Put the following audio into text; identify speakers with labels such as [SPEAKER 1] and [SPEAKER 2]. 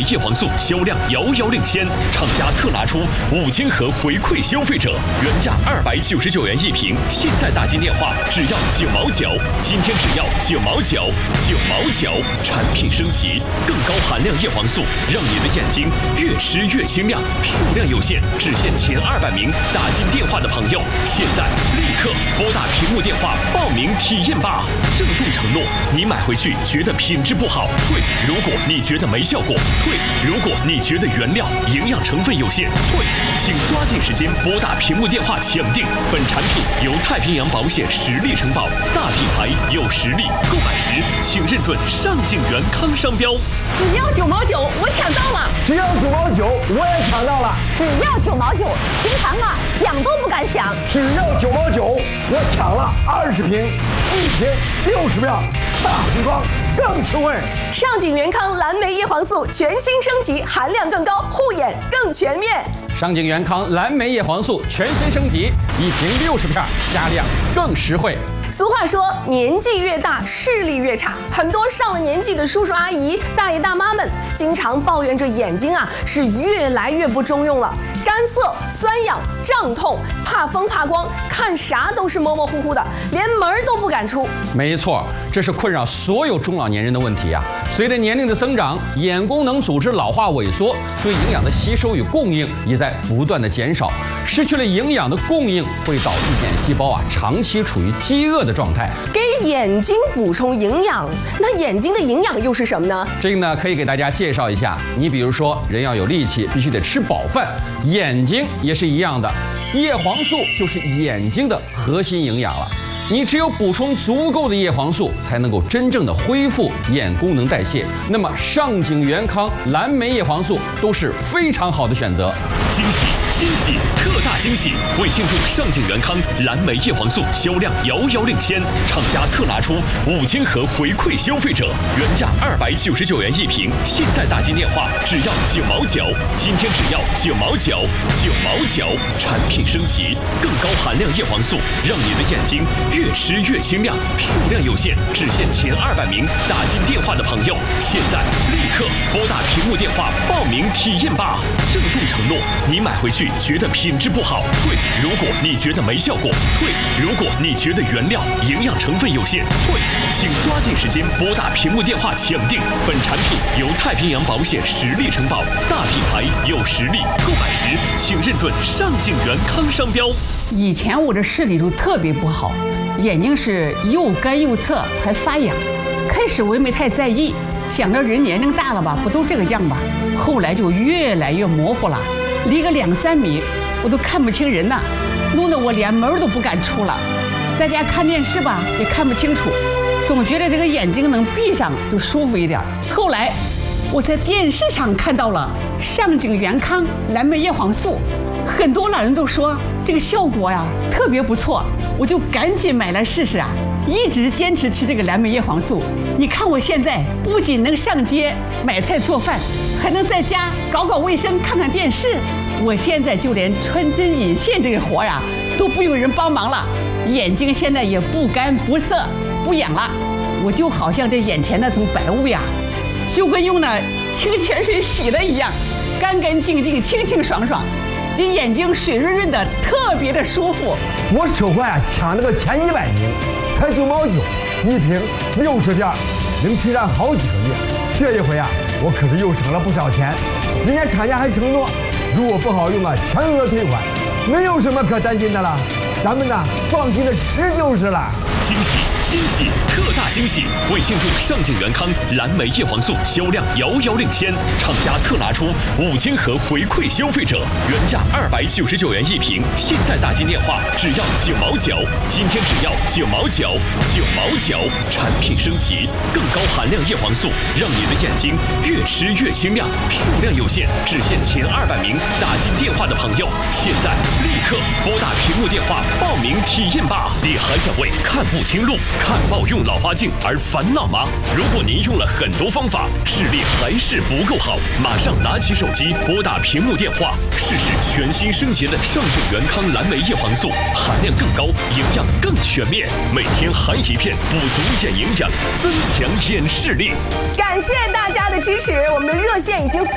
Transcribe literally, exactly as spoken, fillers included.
[SPEAKER 1] 叶黄素销量遥遥领先，厂家特拿出五千盒回馈消费者，原价二百九十九元一瓶，现在打进电话只要九毛九，今天只要九毛九，九毛九，产品升级，更高含量叶黄素，让你的眼睛越吃越清亮。数量有限，只限前二百名打进电话的朋友，现在立刻拨打屏幕电话报名体验吧。郑重承诺，你买回去觉得品质不好退，如果你觉得没效果退，如果你觉得原料营养成分有限退，请抓紧时间拨打屏幕电话抢定。本产品由太平洋保险实力承保，大品牌有实力，购买时请认准上景元康商标。
[SPEAKER 2] 只要九毛九，我抢到了！
[SPEAKER 3] 只要九毛九，我也抢到了！
[SPEAKER 2] 只要九毛九，平常啊想都不敢想。
[SPEAKER 3] 只要九毛九，我抢了二十瓶，一瓶六十秒，大瓶装更实惠。
[SPEAKER 2] 上景元康蓝莓叶黄素全新升级，含量更高，护眼更全面。
[SPEAKER 4] 上景元康蓝莓叶黄素全新升级，一瓶六十片，加量更实惠。
[SPEAKER 2] 俗话说，年纪越大，视力越差。很多上了年纪的叔叔阿姨、大爷大妈们，经常抱怨这眼睛啊是越来越不中用了，干涩、酸痒、胀痛，怕风怕光，看啥都是模模糊糊的，连门都不敢出。
[SPEAKER 4] 没错，这是困扰所有中老年人的问题啊。随着年龄的增长，眼功能组织老化萎缩，对营养的吸收与供应也在不断的减少。失去了营养的供应，会导致眼细胞啊长期处于饥饿的状态。
[SPEAKER 2] 给眼睛补充营养，那眼睛的营养又是什么呢？
[SPEAKER 4] 这个呢，可以给大家介绍一下。你比如说，人要有力气，必须得吃饱饭，眼睛也是一样的。叶黄素就是眼睛的核心营养了。你只有补充足够的叶黄素，才能够真正的恢复眼功能代谢。那么上景元康蓝莓叶黄素都是非常好的选择。
[SPEAKER 1] 惊喜惊喜特大惊喜！为庆祝上景元康蓝莓叶黄素销量遥遥领先，厂家特拿出五千盒回馈消费者，原价二百九十九元一瓶，现在打进电话只要九毛九，今天只要九毛九，九毛九，产品升级，更高含量叶黄素，让你的眼睛越吃越清亮。数量有限，只限前二百名打进电话的朋友，现在立刻拨打屏幕电话报名体验吧。郑重承诺，你买回去觉得品质不好退，如果你觉得没效果退，如果你觉得原料营养成分有限退，请抓紧时间拨打屏幕电话抢定。本产品由太平洋保险实力承保，大品牌有实力，购买时请认准上景元康商标。
[SPEAKER 5] 以前我的视力都特别不好，眼睛是又干又涩，还发痒。开始我也没太在意，想着人年龄大了吧，不都这个样吧。后来就越来越模糊了，离个两三米我都看不清人呐，弄得我连门都不敢出了。在家看电视吧，也看不清楚，总觉得这个眼睛能闭上就舒服一点。后来我在电视上看到了上景元康蓝莓叶黄素，很多老人都说这个效果呀特别不错，我就赶紧买来试试啊，一直坚持吃这个蓝莓叶黄素。你看我现在不仅能上街买菜做饭，还能在家搞搞卫生看看电视。我现在就连穿针引线这个活呀都不用人帮忙了，眼睛现在也不干不涩不痒了。我就好像这眼前那层白雾呀，就跟用那清泉水洗了一样，干干净净清清爽爽，这眼睛水润润的，特别的舒服。
[SPEAKER 3] 我手环啊抢了个前一百名，才九毛九一瓶，六十片，能吃上好几个月。这一回啊，我可是又省了不少钱。人家厂家还承诺，如果不好用啊，全额退款，没有什么可担心的了。咱们呢，放心的吃就是了。
[SPEAKER 1] 惊喜惊喜特大惊喜！为庆祝上景元康蓝莓叶黄素销量遥遥领先，厂家特拿出五千盒回馈消费者，原价二百九十九元一瓶，现在打进电话只要九毛九，今天只要九毛九，九毛九，产品升级，更高含量叶黄素，让你的眼睛越吃越清亮。数量有限，只限前二百名打进电话的朋友，现在立刻拨打屏幕电话报名体验吧！你还在为看不清路、看报用老花镜而烦恼吗？如果您用了很多方法，视力还是不够好，马上拿起手机拨打屏幕电话，试试全新升级的上景元康蓝莓叶黄素，含量更高，营养更全面，每天含一片，补足眼营养，增强眼视力。
[SPEAKER 2] 感谢大家的支持，我们的热线已经